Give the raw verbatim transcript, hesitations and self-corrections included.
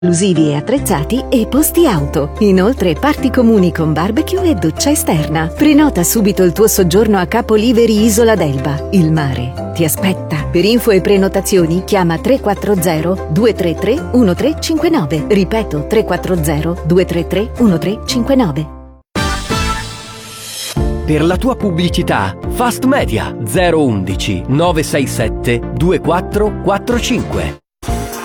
esclusivi e attrezzati e posti auto. Inoltre parti comuni con barbecue e doccia esterna. Prenota subito il tuo soggiorno a Capo Liveri Isola d'Elba. Il mare ti aspetta. Per info e prenotazioni chiama tre quattro zero due tre tre uno tre cinque nove. Ripeto tre quattro zero due tre tre uno tre cinque nove. Per la tua pubblicità, Fast Media zero uno uno nove sei sette due quattro quattro cinque.